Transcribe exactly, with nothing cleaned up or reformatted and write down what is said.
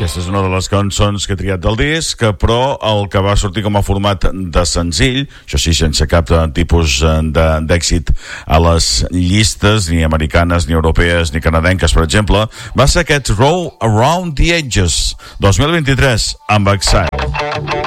Aquesta és una de les cançons que he triat del disc, però el que va sortir com a format de senzill, això sí, sense cap tipus d'èxit a les llistes, ni americanes, ni europees, ni canadenques, per exemple, va ser aquest Roll Around the Edges, dos mil vint-i-tres, amb Exile.